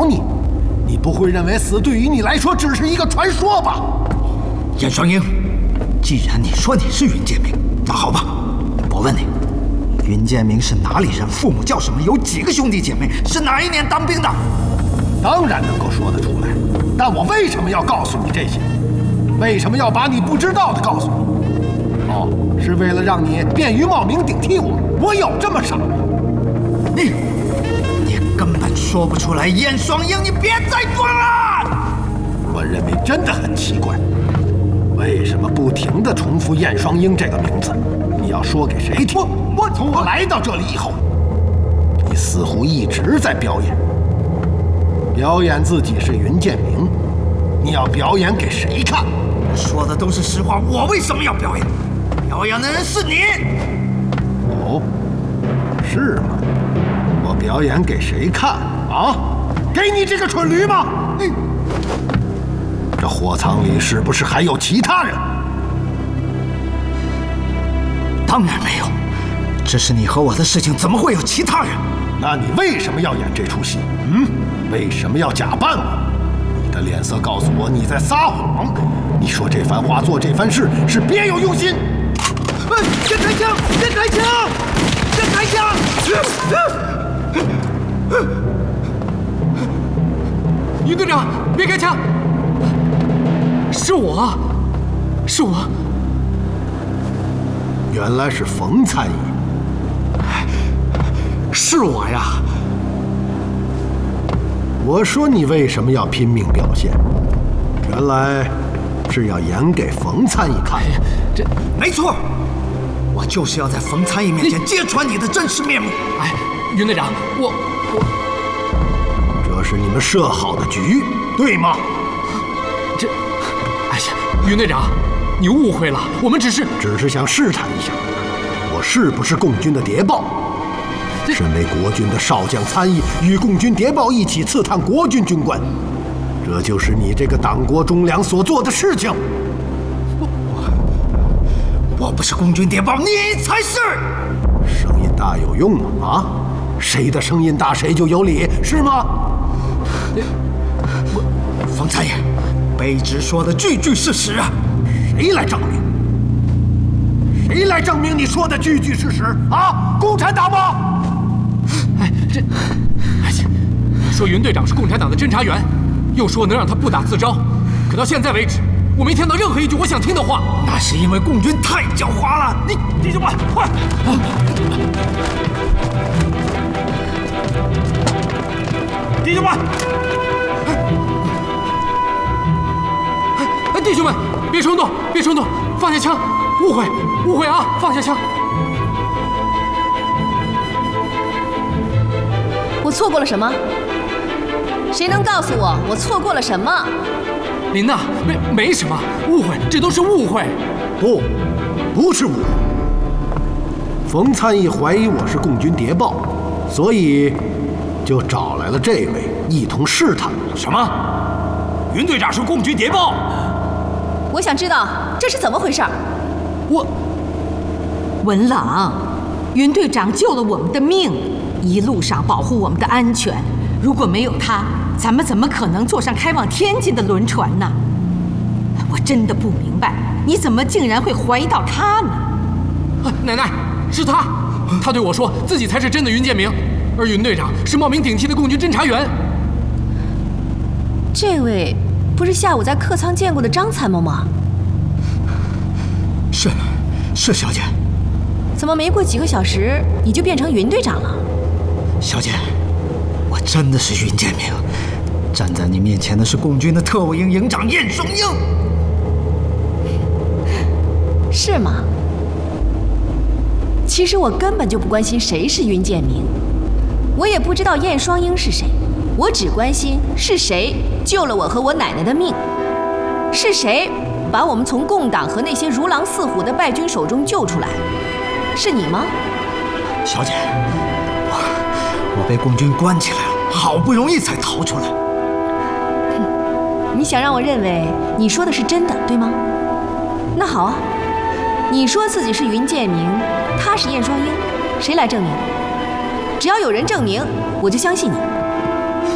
了你，你不会认为死对于你来说只是一个传说吧？ 燕双鹰，既然你说你是云剑明，那好吧，我问你，云剑明是哪里人？父母叫什么？有几个兄弟姐妹？是哪一年当兵的？ 当然能够说得出来，但我为什么要告诉你这些？为什么要把你不知道的告诉你？哦，是为了让你便于冒名顶替我？我有这么傻吗？ 你根本说不出来。燕双鹰，你别再装了！ 我认为真的很奇怪，为什么不停地重复燕双鹰这个名字？你要说给谁听？从我来到这里以后，你似乎一直在表演自己是云剑明。你要表演给谁看？ 我说的都是实话，我为什么要表演？表演的人是你。 哦，是吗？我表演给谁看啊？给你这个蠢驴吗？这货仓里是不是还有其他人？ 当然没有，这是你和我的事情，怎么会有其他人？ 那你为什么要演这出戏？为什么要假扮我？你的脸色告诉我你在撒谎。你说这番话，做这番事是别有用心。 先开枪！先开枪！先开枪！ 云队长，别开枪！是我。 原来是冯参议。 是我呀！ 我说你为什么要拼命表现？原来是要演给冯参议看。 这没错，我就是要在冯参议面前揭穿你的真实面目。 哎，云队长，我这是你们设好的局，对吗？ 哎呀，云队长，你误会了，我们只是想试探一下，我是不是共军的谍报。身为国军的少将参议，与共军谍报一起刺探国军军官，这就是你这个党国忠良所做的事情。 我不是共军谍报，你才是。 声音大有用吗？啊，谁的声音大谁就有理，是吗？ 冯参议，卑职说的句句是实啊！ 谁来证明？谁来证明你说的句句是实啊？共产党吗？ 说云队长是共产党的侦察员，又说能让他不打自招，可到现在为止，我没听到任何一句我想听的话。 那是因为共军太狡猾了。弟兄们，快！弟兄们， 弟兄们，别冲动，放下枪，误会啊，放下枪。 我错过了什么？谁能告诉我错过了什么？ 林娜，没什么误会，这都是误会。 不是误会。冯参议怀疑我是共军谍报，所以就找来了这位一同试探。 什么？云队长是共军谍报？ 我想知道这是怎么回事。 文朗，云队长救了我们的命，一路上保护我们的安全。如果没有他，咱们怎么可能坐上开往天津的轮船呢？我真的不明白，你怎么竟然会怀疑到他呢？ 奶奶，是他，他对我说自己才是真的云剑明，而云队长是冒名顶替的共军侦察员。 这位不是下午在客舱见过的张参谋吗？ 是小姐。 怎么没过几个小时你就变成云队长了？ 小姐，我真的是云剑明，站在你面前的是共军的特务营营长燕双鹰。 是吗？其实我根本就不关心谁是云剑明，我也不知道燕双鹰是谁，我只关心是谁救了我和我奶奶的命，是谁把我们从共党和那些如狼似虎的败军手中救出来。是你吗？ 小姐，我被共军关起来了，好不容易才逃出来。 你想让我认为你说的是真的，对吗？那好啊，你说自己是云剑明，他是燕双鹰，谁来证明？只要有人证明，我就相信你。